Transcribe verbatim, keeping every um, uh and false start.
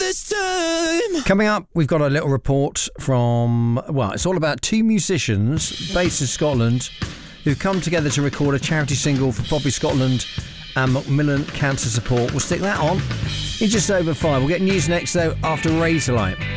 this time. Coming up, we've got a little report from, well, it's all about two musicians based in Scotland who've come together to record a charity single for Poppy Scotland and Macmillan Cancer Support. We'll stick that on in just over five. We'll get news next, though, after Razorlight.